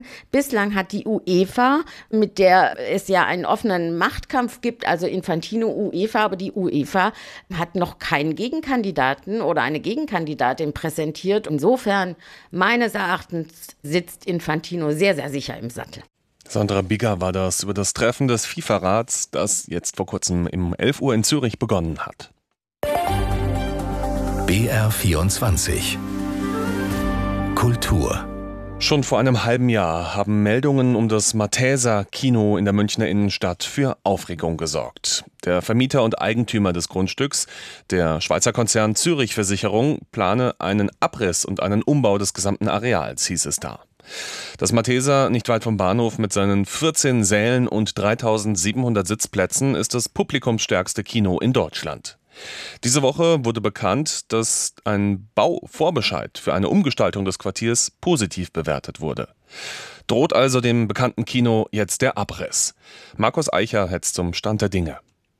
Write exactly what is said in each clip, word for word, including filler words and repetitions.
Bislang hat die UEFA, mit der es ja einen offenen Machtkampf gibt, also Infantino, UEFA, aber die UEFA hat noch keinen Gegenkandidaten oder eine Gegenkandidatin präsentiert. Insofern, meines Erachtens, sitzt Infantino sehr, sehr sicher im Sattel. Sandra Bigger war das über das Treffen des FIFA-Rats, das jetzt vor kurzem um elf Uhr in Zürich begonnen hat. B R vierundzwanzig Kultur. Schon vor einem halben Jahr haben Meldungen um das Malteser Kino in der Münchner Innenstadt für Aufregung gesorgt. Der Vermieter und Eigentümer des Grundstücks, der Schweizer Konzern Zürich Versicherung, plane einen Abriss und einen Umbau des gesamten Areals, hieß es da. Das Malteser, nicht weit vom Bahnhof mit seinen vierzehn Sälen und dreitausendsiebenhundert Sitzplätzen, ist das publikumsstärkste Kino in Deutschland. Diese Woche wurde bekannt, dass ein Bauvorbescheid für eine Umgestaltung des Quartiers positiv bewertet wurde. Droht also dem bekannten Kino jetzt der Abriss? Markus Eicher hetzt zum Stand der Dinge.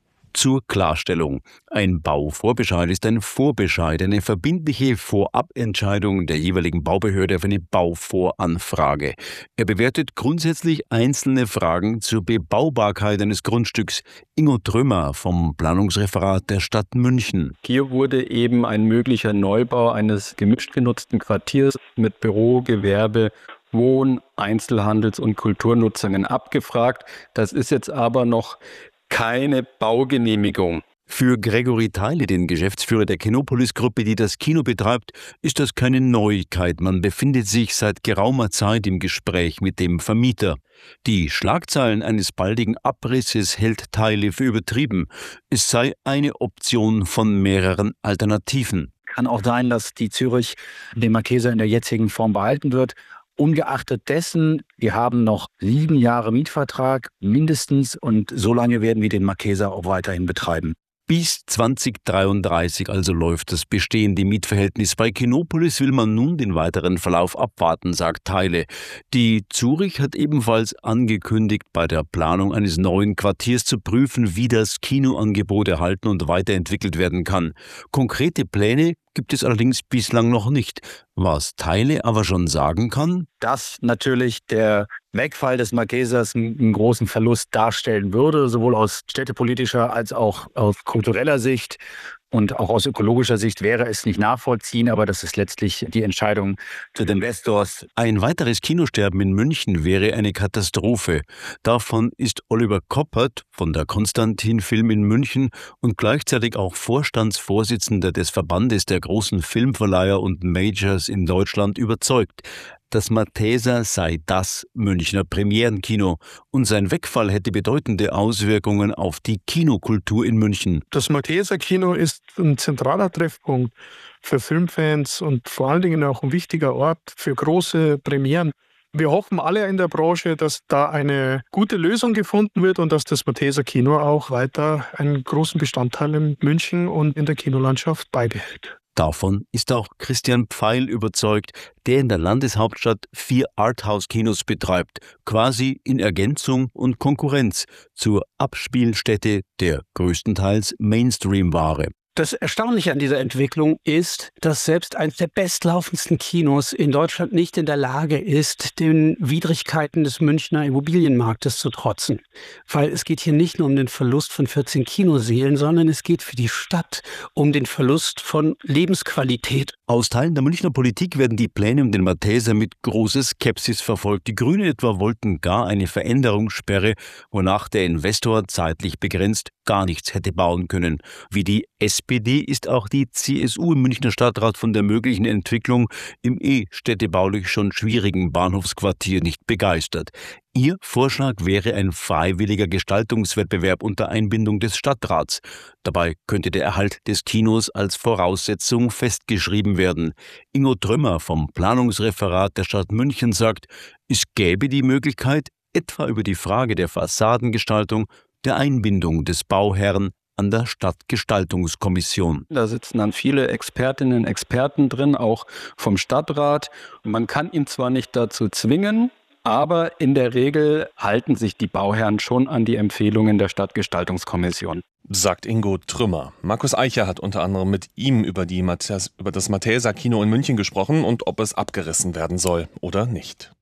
Zur Klarstellung. Ein Bauvorbescheid ist ein Vorbescheid, eine verbindliche Vorabentscheidung der jeweiligen Baubehörde auf eine Bauvoranfrage. Er bewertet grundsätzlich einzelne Fragen zur Bebaubarkeit eines Grundstücks. Ingo Trümmer vom Planungsreferat der Stadt München. Hier wurde eben ein möglicher Neubau eines gemischt genutzten Quartiers mit Büro, Gewerbe, Wohn-, Einzelhandels- und Kulturnutzungen abgefragt. Das ist jetzt aber noch keine Baugenehmigung. Für Gregory Theile, den Geschäftsführer der Kinopolis-Gruppe, die das Kino betreibt, ist das keine Neuigkeit. Man befindet sich seit geraumer Zeit im Gespräch mit dem Vermieter. Die Schlagzeilen eines baldigen Abrisses hält Theile für übertrieben. Es sei eine Option von mehreren Alternativen. Kann auch sein, dass die Zürich den Malteser in der jetzigen Form behalten wird. Ungeachtet dessen, wir haben noch sieben Jahre Mietvertrag mindestens und so lange werden wir den Malteser auch weiterhin betreiben. Bis zwanzig dreiunddreißig also läuft das bestehende Mietverhältnis. Bei Kinopolis will man nun den weiteren Verlauf abwarten, sagt Theile. Die Zürich hat ebenfalls angekündigt, bei der Planung eines neuen Quartiers zu prüfen, wie das Kinoangebot erhalten und weiterentwickelt werden kann. Konkrete Pläne gibt es allerdings bislang noch nicht. Was Theile aber schon sagen kann: Dass natürlich der Wegfall des Maltesers einen großen Verlust darstellen würde, sowohl aus städtepolitischer als auch aus kultureller Sicht. Und auch aus ökologischer Sicht wäre es nicht nachvollziehen, aber das ist letztlich die Entscheidung des Investors. Ein weiteres Kinosterben in München wäre eine Katastrophe. Davon ist Oliver Koppert von der Konstantin Film in München und gleichzeitig auch Vorstandsvorsitzender des Verbandes der großen Filmverleiher und Majors in Deutschland überzeugt. Das Malteser sei das Münchner Premierenkino und sein Wegfall hätte bedeutende Auswirkungen auf die Kinokultur in München. Das Malteser Kino ist ein zentraler Treffpunkt für Filmfans und vor allen Dingen auch ein wichtiger Ort für große Premieren. Wir hoffen alle in der Branche, dass da eine gute Lösung gefunden wird und dass das Malteser Kino auch weiter einen großen Bestandteil in München und in der Kinolandschaft beibehält. Davon ist auch Christian Pfeil überzeugt, der in der Landeshauptstadt vier Arthouse-Kinos betreibt, quasi in Ergänzung und Konkurrenz zur Abspielstätte der größtenteils Mainstream-Ware. Das Erstaunliche an dieser Entwicklung ist, dass selbst eines der bestlaufendsten Kinos in Deutschland nicht in der Lage ist, den Widrigkeiten des Münchner Immobilienmarktes zu trotzen. Weil es geht hier nicht nur um den Verlust von vierzehn Kinosälen, sondern es geht für die Stadt um den Verlust von Lebensqualität. Aus Teilen der Münchner Politik werden die Pläne um den Malteser mit großer Skepsis verfolgt. Die Grünen etwa wollten gar eine Veränderungssperre, wonach der Investor zeitlich begrenzt gar nichts hätte bauen können. Wie die S P D ist auch die C S U im Münchner Stadtrat von der möglichen Entwicklung im eh städtebaulich schon schwierigen Bahnhofsquartier nicht begeistert. Ihr Vorschlag wäre ein freiwilliger Gestaltungswettbewerb unter Einbindung des Stadtrats. Dabei könnte der Erhalt des Kinos als Voraussetzung festgeschrieben werden. Ingo Trümmer vom Planungsreferat der Stadt München sagt, es gäbe die Möglichkeit, etwa über die Frage der Fassadengestaltung, der Einbindung des Bauherrn an der Stadtgestaltungskommission. Da sitzen dann viele Expertinnen und Experten drin, auch vom Stadtrat. Man kann ihn zwar nicht dazu zwingen, aber in der Regel halten sich die Bauherren schon an die Empfehlungen der Stadtgestaltungskommission. Sagt Ingo Trümmer. Markus Eicher hat unter anderem mit ihm über, die Mathes, über das Malteser Kino in München gesprochen und ob es abgerissen werden soll oder nicht.